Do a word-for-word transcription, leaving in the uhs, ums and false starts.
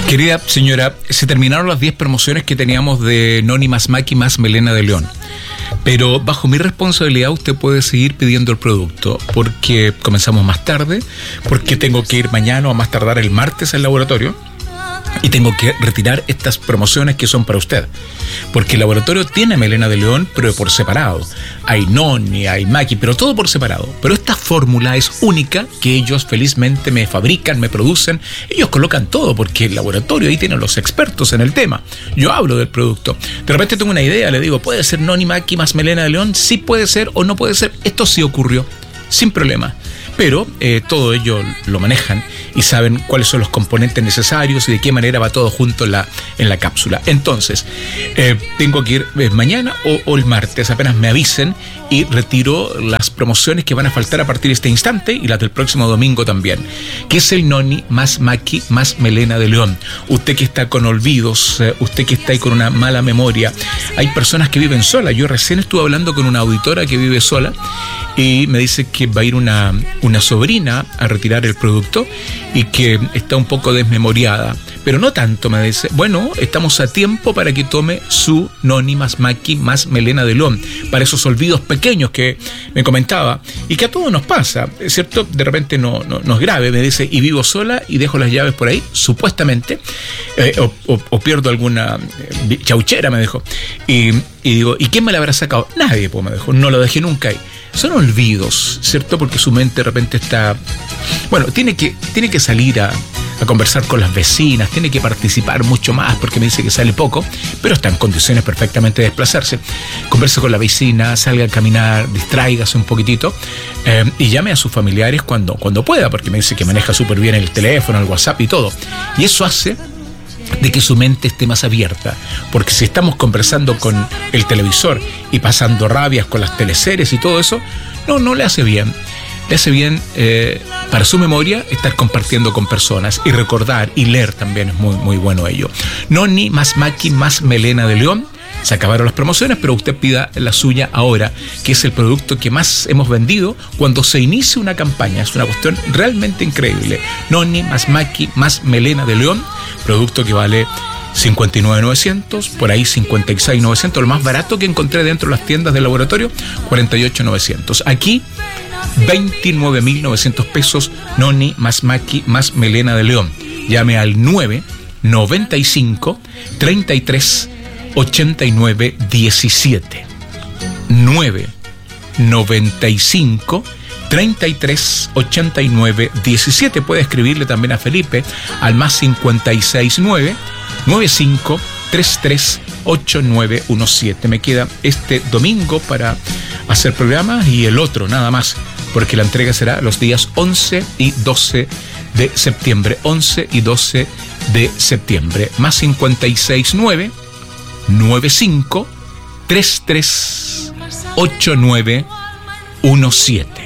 Querida señora, se terminaron las diez promociones que teníamos de Noni más Maki más Melena de León. Pero bajo mi responsabilidad usted puede seguir pidiendo el producto porque comenzamos más tarde, porque tengo que ir mañana o a más tardar el martes al laboratorio y tengo que retirar estas promociones que son para usted. Porque el laboratorio tiene Melena de León, pero por separado. Hay Noni, hay Maki, pero todo por separado. Pero esta fórmula es única que ellos felizmente me fabrican, me producen. Ellos colocan todo porque el laboratorio ahí tiene los expertos en el tema. Yo hablo del producto. De repente tengo una idea, le digo, ¿puede ser Noni, Maki más Melena de León? Sí puede ser o no puede ser. Esto sí ocurrió, sin problema. Pero eh, todo ello lo manejan y saben cuáles son los componentes necesarios y de qué manera va todo junto en la, en la cápsula. Entonces, eh, tengo que ir eh, mañana o, o el martes, apenas me avisen, y retiro las promociones que van a faltar a partir de este instante y las del próximo domingo también, que es el Noni más Maki más Melena de León. Usted que está con olvidos, eh, usted que está ahí con una mala memoria, hay personas que viven solas. Yo recién estuve hablando con una auditora que vive sola y me dice que va a ir una, una sobrina a retirar el producto y que está un poco desmemoriada, pero no tanto, me dice. Bueno, estamos a tiempo para que tome su Noni más Maki más Melena de León, para esos olvidos pequeños que me comentaba y que a todos nos pasa, es cierto, de repente no, no, no es grave, me dice, y vivo sola y dejo las llaves por ahí, supuestamente, eh, o, o, o pierdo alguna eh, chauchera, me dijo, y, y digo, ¿y quién me la habrá sacado? Nadie, pues, me dijo, no lo dejé nunca ahí. Son olvidos, ¿cierto? Porque su mente de repente está... Bueno, tiene que, tiene que salir a, a conversar con las vecinas, tiene que participar mucho más porque me dice que sale poco, pero está en condiciones perfectamente de desplazarse. Converse con la vecina, salga a caminar, distráigase un poquitito eh, y llame a sus familiares cuando, cuando pueda, porque me dice que maneja súper bien el teléfono, el WhatsApp y todo. Y eso hace de que su mente esté más abierta, porque si estamos conversando con el televisor y pasando rabias con las teleseries y todo eso, no, no le hace bien. Le hace bien eh, para su memoria estar compartiendo con personas y recordar y leer también es muy, muy bueno ello. Noni más Maki más Melena de León. Se acabaron las promociones, pero usted pida la suya ahora, que es el producto que más hemos vendido cuando se inicia una campaña. Es una cuestión realmente increíble. Noni más Maki más Melena de León, producto que vale cincuenta y nueve mil novecientos, por ahí cincuenta y seis mil novecientos, lo más barato que encontré dentro de las tiendas del laboratorio, cuarenta y ocho mil novecientos. Aquí, veintinueve mil novecientos pesos, Noni más Maki más Melena de León. Llame al nueve noventa y cinco treinta y tres ochenta y nueve diecisiete. nueve noventa y cinco treinta y tres ochenta y nueve diecisiete. Puede escribirle también a Felipe al más cincuenta y seis nueve noventa y cinco treinta y tres ochenta y nueve diecisiete. Me queda este domingo para hacer programas y el otro nada más, porque la entrega será los días once y doce de septiembre. once y doce de septiembre. Más cincuenta y seis nueve noventa y cinco treinta y tres ochenta y nueve diecisiete.